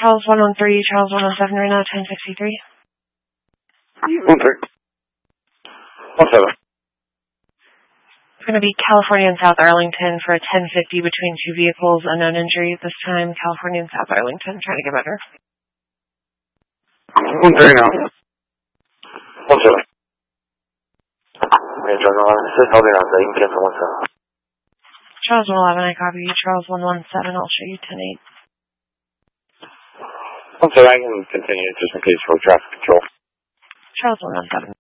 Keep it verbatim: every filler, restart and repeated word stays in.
Charles one one three, Charles one one seven, Reno ten sixty-three. one three. one seven. It's going to be California and South Arlington for a ten fifty between two vehicles, unknown injury at this time. California and South Arlington, trying to get better. one three now. one seven. Okay, Charles one eleven, this is holding on, so you can cancel one seven. Charles one eleven, I copy you. Charles one one seven, I'll show you ten eight. one seven, I can continue just in case for traffic control. Charles one one seven.